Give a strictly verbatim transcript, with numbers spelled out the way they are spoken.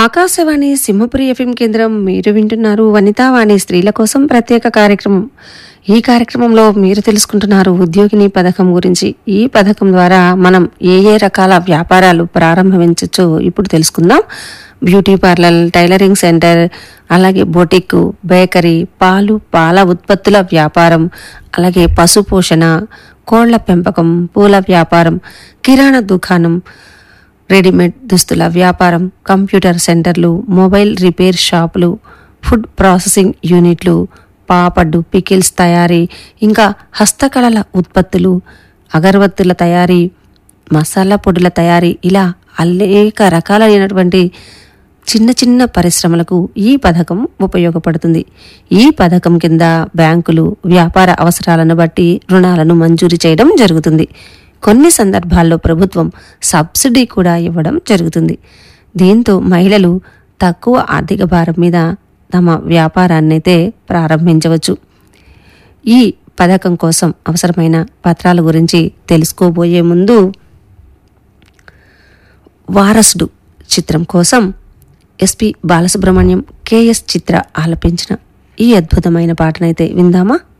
Akashvani Simhapuri FM కేంద్రం. మీరు వింటున్నారు వనితావాణి, స్త్రీల కోసం ప్రత్యేక కార్యక్రమం. ఈ కార్యక్రమంలో మీరు తెలుసుకుంటున్నారు ఉద్యోగిని పథకం గురించి. ఈ పథకం ద్వారా మనం ఏ ఏ రకాల వ్యాపారాలు ప్రారంభించవచ్చో ఇప్పుడు తెలుసుకుందాం. బ్యూటీ పార్లర్, టైలరింగ్ సెంటర్, అలాగే బొటిక్, బేకరీ, పాలు పాల ఉత్పత్తుల వ్యాపారం, అలాగే పశు పోషణ, కోళ్ల పెంపకం, పూల వ్యాపారం, కిరాణా దుకాణం, రెడీమేడ్ దుస్తుల వ్యాపారం, కంప్యూటర్ సెంటర్లు, మొబైల్ రిపేర్ షాపులు, ఫుడ్ ప్రాసెసింగ్ యూనిట్లు, పాపడ్డు పికిల్స్ తయారీ, ఇంకా హస్తకళల ఉత్పత్తులు, అగరబత్తుల తయారీ, మసాలా పొడుల తయారీ, ఇలా అనేక రకాలైనటువంటి చిన్న చిన్న పరిశ్రమలకు ఈ పథకం ఉపయోగపడుతుంది. ఈ పథకం కింద బ్యాంకులు వ్యాపార అవసరాలను బట్టి రుణాలను మంజూరు చేయడం జరుగుతుంది. కొన్ని సందర్భాల్లో ప్రభుత్వం సబ్సిడీ కూడా ఇవ్వడం జరుగుతుంది. దీంతో మహిళలు తక్కువ ఆర్థిక భారం మీద తమ వ్యాపారాన్ని అయితే ప్రారంభించవచ్చు. ఈ పథకం కోసం అవసరమైన పత్రాల గురించి తెలుసుకోబోయే ముందు వారసుడు చిత్రం కోసం ఎస్పి బాలసుబ్రహ్మణ్యం, కెఎస్ చిత్ర ఆలపించిన ఈ అద్భుతమైన పాటనైతే విందామా?